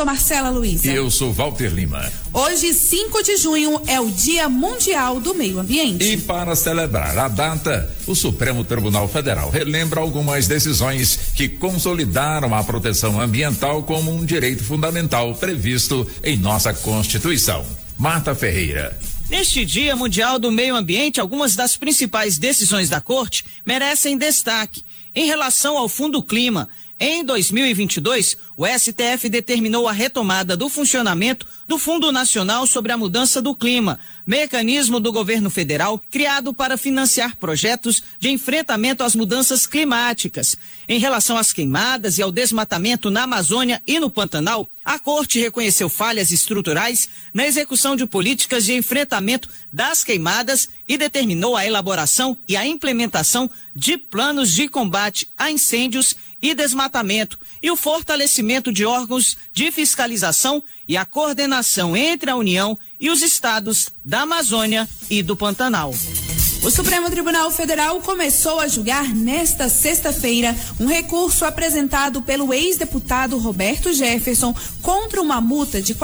sou Marcela Luiza. E eu sou Walter Lima. Hoje, 5 de junho, é o Dia Mundial do Meio Ambiente. E para celebrar a data, o Supremo Tribunal Federal relembra algumas decisões que consolidaram a proteção ambiental como um direito fundamental previsto em nossa Constituição. Marta Ferreira. Neste Dia Mundial do Meio Ambiente, algumas das principais decisões da Corte merecem destaque. Em relação ao Fundo Clima, em 2022, o STF determinou a retomada do funcionamento do Fundo Nacional sobre a Mudança do Clima, mecanismo do governo federal criado para financiar projetos de enfrentamento às mudanças climáticas. Em relação às queimadas e ao desmatamento na Amazônia e no Pantanal, a Corte reconheceu falhas estruturais na execução de políticas de enfrentamento das queimadas e determinou a elaboração e a implementação de planos de combate a incêndios e desmatamento e o fortalecimento de órgãos de fiscalização e a coordenação entre a União e os estados da Amazônia e do Pantanal. O Supremo Tribunal Federal começou a julgar nesta sexta-feira um recurso apresentado pelo ex-deputado Roberto Jefferson contra uma multa de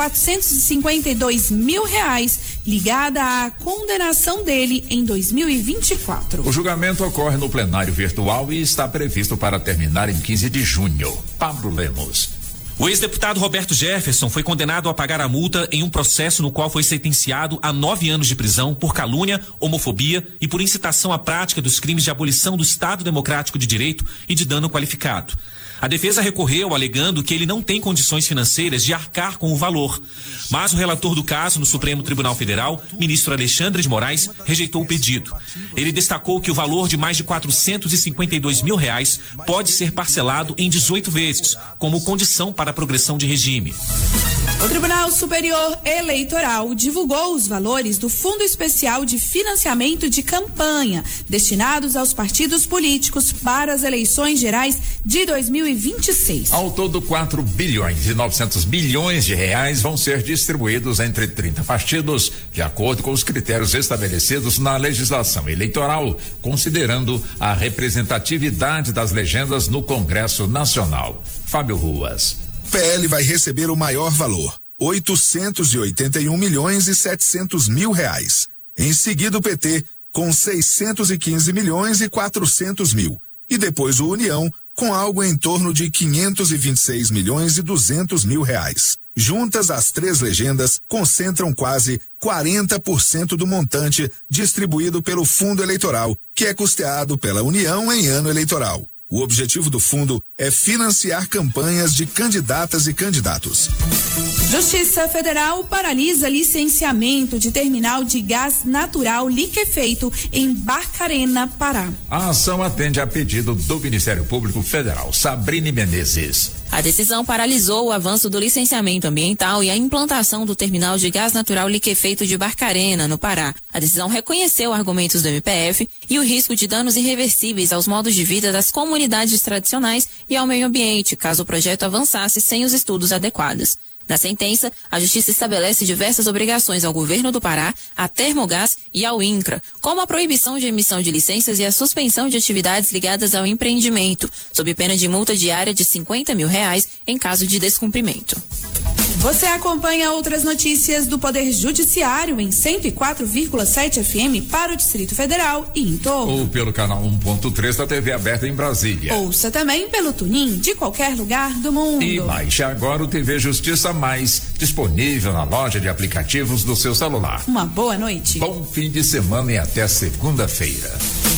R$452 mil ligada à condenação dele em 2024. O julgamento ocorre no plenário virtual e está previsto para terminar em 15 de junho. Pablo Lemos. O ex-deputado Roberto Jefferson foi condenado a pagar a multa em um processo no qual foi sentenciado a 9 anos de prisão por calúnia, homofobia e por incitação à prática dos crimes de abolição do Estado Democrático de Direito e de dano qualificado. A defesa recorreu alegando que ele não tem condições financeiras de arcar com o valor. Mas o relator do caso no Supremo Tribunal Federal, ministro Alexandre de Moraes, rejeitou o pedido. Ele destacou que o valor de mais de R$452 mil pode ser parcelado em 18 vezes, como condição para a progressão de regime. O Tribunal Superior Eleitoral divulgou os valores do Fundo Especial de Financiamento de Campanha, destinados aos partidos políticos para as eleições gerais de 2026. Ao todo, 4 bilhões e 900 bilhões de reais vão ser distribuídos entre 30 partidos, de acordo com os critérios estabelecidos na legislação eleitoral, considerando a representatividade das legendas no Congresso Nacional. Fábio Ruas. PL vai receber o maior valor, R$881.700.000. Em seguida o PT, com 615.400.000. E depois o União, com algo em torno de R$526.200.000. Juntas, as 3 legendas concentram quase 40% do montante distribuído pelo fundo eleitoral, que é custeado pela União em ano eleitoral. O objetivo do fundo é financiar campanhas de candidatas e candidatos. Justiça Federal paralisa licenciamento de terminal de gás natural liquefeito em Barcarena, Pará. A ação atende a pedido do Ministério Público Federal. Sabrine Menezes. A decisão paralisou o avanço do licenciamento ambiental e a implantação do terminal de gás natural liquefeito de Barcarena, no Pará. A decisão reconheceu argumentos do MPF e o risco de danos irreversíveis aos modos de vida das comunidades tradicionais e ao meio ambiente, caso o projeto avançasse sem os estudos adequados. Na sentença, a Justiça estabelece diversas obrigações ao governo do Pará, à Termogás e ao INCRA, como a proibição de emissão de licenças e a suspensão de atividades ligadas ao empreendimento, sob pena de multa diária de R$50 mil em caso de descumprimento. Você acompanha outras notícias do Poder Judiciário em 104,7 FM para o Distrito Federal e em torno. Ou pelo canal 1.3 da TV aberta em Brasília. Ouça também pelo TuneIn de qualquer lugar do mundo. E baixe agora o TV Justiça Mais, disponível na loja de aplicativos do seu celular. Uma boa noite. Bom fim de semana e até segunda-feira.